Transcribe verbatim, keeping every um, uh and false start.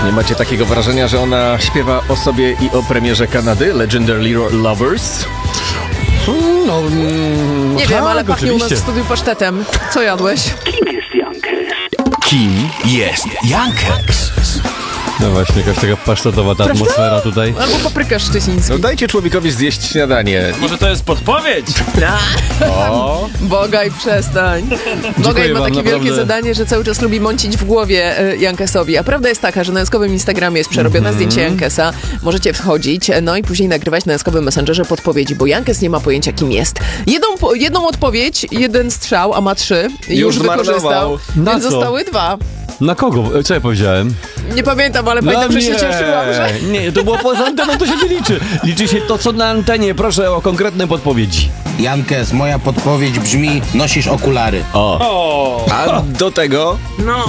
Nie macie takiego wrażenia, że ona śpiewa o sobie i o premierze Kanady, Legendary Lovers? No, mm, Nie tak, wiem, ale pachnie u nas oczywiście. w studiu pasztetem. Co jadłeś? Kim jest Jankeks? No właśnie, jakaś taka pasztetowa ta atmosfera tutaj. Albo papryka szczeciński. No dajcie człowiekowi zjeść śniadanie. Może to jest podpowiedź? O, Bogaj, przestań. Bogaj ma wam, takie naprawdę. wielkie zadanie, że cały czas lubi mącić w głowie e, Jankesowi. A prawda jest taka, że na Janskowym Instagramie jest przerobione Mhm. zdjęcie Jankesa. Możecie wchodzić, e, no i później nagrywać na Janskowym Messengerze podpowiedzi, bo Jankes nie ma pojęcia, kim jest. Jedną, po- jedną odpowiedź, jeden strzał, a ma trzy. Już, Już wykorzystał. zmarnował. Na Więc co? zostały dwa. Na kogo? E, Co ja powiedziałem? Nie pamiętam, ale pamiętam, że się cieszyłam, że... Nie, to było poza anteną, to się nie liczy. Liczy się to, co na antenie. Proszę o konkretne podpowiedzi. Jankes, moja podpowiedź brzmi: nosisz okulary. O. a do tego No.